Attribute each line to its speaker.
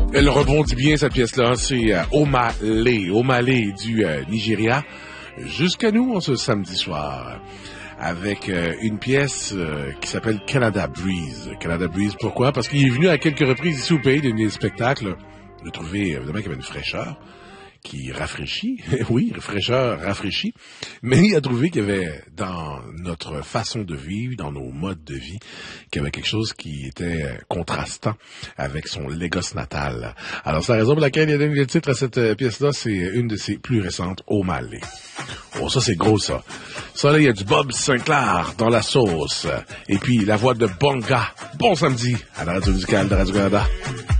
Speaker 1: Elle rebondit bien, cette pièce-là. C'est Omale. Omale du Nigeria. Jusqu'à nous, ce samedi soir. Avec une pièce qui s'appelle Canada Breeze. Canada Breeze, pourquoi? Parce qu'il est venu à quelques reprises ici au pays des spectacles. Il a trouvé, évidemment, qu'il y avait une fraîcheur qui rafraîchit. Oui, fraîcheur rafraîchit. Mais il a trouvé qu'il y avait dans notre façon de vivre, dans nos modes de vie, qu'il y avait quelque chose qui était contrastant avec son Lagos natal. Alors, c'est la raison pour laquelle il a donné le titre à cette pièce-là. C'est une de ses plus récentes, Omale. Oh, ça, c'est gros, ça. Ça, là, il y a du Bob Sinclair dans la sauce. Et puis, la voix de Bonga. Bon samedi à la radio musicale de Radio-Canada.